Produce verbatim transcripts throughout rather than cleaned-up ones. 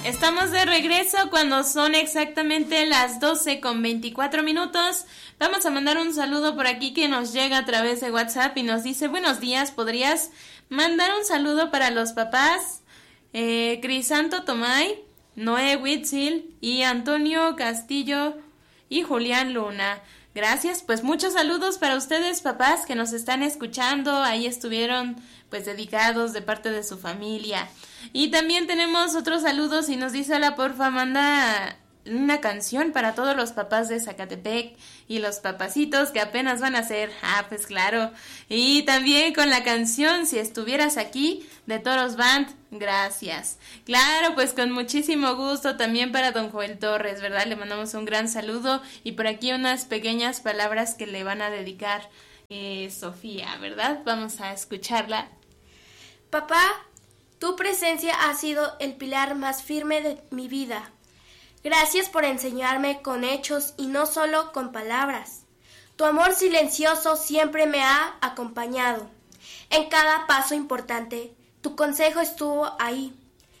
Estamos de regreso cuando son exactamente las doce con veinticuatro minutos. Vamos a mandar un saludo por aquí que nos llega a través de WhatsApp y nos dice: buenos días, ¿podrías mandar un saludo para los papás eh, Crisanto Tomay, Noé Huitzil y Antonio Castillo y Julián Luna? Gracias, pues muchos saludos para ustedes, papás, que nos están escuchando. Ahí estuvieron pues dedicados de parte de su familia. Y también tenemos otros saludos y nos dice: hola, porfa, manda una canción para todos los papás de Zacatepec y los papacitos que apenas van a ser. Ah, pues claro. Y también con la canción Si estuvieras aquí, de Toros Band. Gracias. Claro, pues con muchísimo gusto también para don Joel Torres, ¿verdad? Le mandamos un gran saludo y por aquí unas pequeñas palabras que le van a dedicar eh, Sofía, ¿verdad? Vamos a escucharla. Papá, tu presencia ha sido el pilar más firme de mi vida. Gracias por enseñarme con hechos y no solo con palabras. Tu amor silencioso siempre me ha acompañado. En cada paso importante, tu consejo estuvo ahí.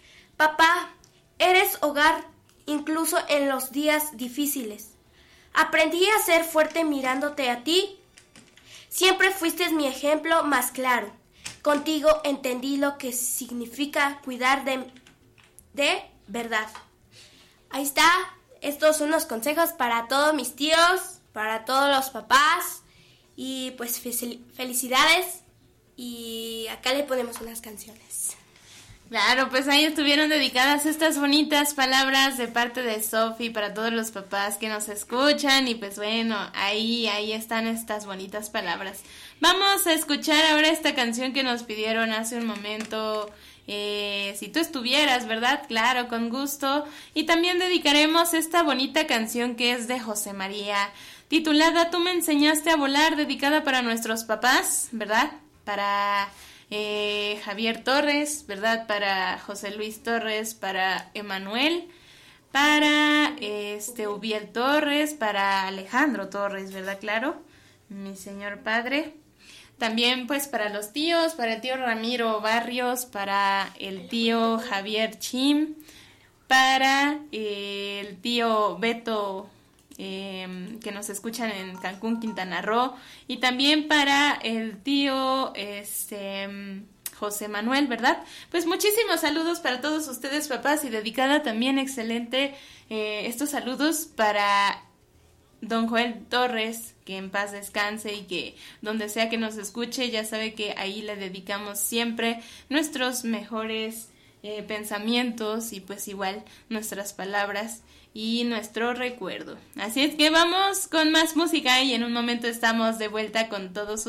Papá, eres hogar incluso en los días difíciles. Aprendí a ser fuerte mirándote a ti. Siempre fuiste mi ejemplo más claro. Contigo entendí lo que significa cuidar de, de verdad. Ahí está. Estos son unos consejos para todos mis tíos, para todos los papás. Y pues felicidades. Y acá le ponemos unas canciones. Claro, pues ahí estuvieron dedicadas estas bonitas palabras de parte de Sofi para todos los papás que nos escuchan. Y pues bueno, ahí, ahí están estas bonitas palabras. Vamos a escuchar ahora esta canción que nos pidieron hace un momento. Eh, si tú estuvieras, ¿verdad? Claro, con gusto. Y también dedicaremos esta bonita canción que es de José María, titulada Tú me enseñaste a volar, dedicada para nuestros papás, ¿verdad? Para eh, Javier Torres, ¿verdad? Para José Luis Torres, para Emanuel, para este Ubiel Torres, para Alejandro Torres, ¿verdad? Claro, mi señor padre. También pues para los tíos, para el tío Ramiro Barrios, para el tío Javier Chim, para eh, el tío Beto eh, que nos escuchan en Cancún, Quintana Roo, y también para el tío este José Manuel, ¿verdad? Pues muchísimos saludos para todos ustedes, papás, y dedicada también excelente eh, estos saludos para don Joel Torres, que en paz descanse y que donde sea que nos escuche, ya sabe que ahí le dedicamos siempre nuestros mejores eh, pensamientos y pues igual nuestras palabras y nuestro recuerdo. Así es que vamos con más música y en un momento estamos de vuelta con todos ustedes.